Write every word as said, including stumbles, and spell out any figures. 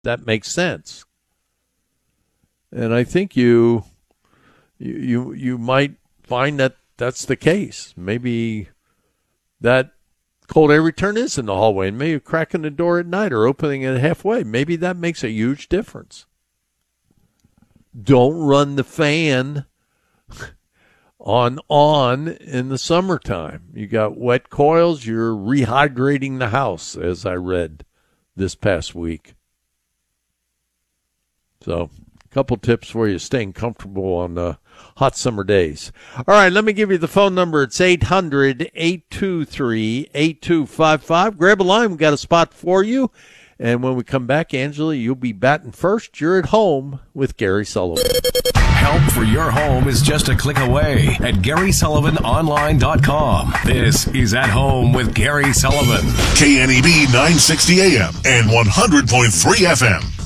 that makes sense. And I think you, you, you, you might find that that's the case. Maybe that cold air return is in the hallway, and maybe cracking the door at night or opening it halfway. Maybe that makes a huge difference. Don't run the fan on on in the summertime. You got wet coils, you're rehydrating the house, as I read this past week. So, a couple tips for you staying comfortable on uh, hot summer days. All right, let me give you the phone number. It's eight hundred, eight two three, eight two five five. Grab a line. We've got a spot for you. And when we come back, Angela, you'll be batting first. You're at home with Gary Sullivan. Help for your home is just a click away at Gary Sullivan Online dot com. This is At Home with Gary Sullivan. K N E B nine sixty A M and one hundred point three F M.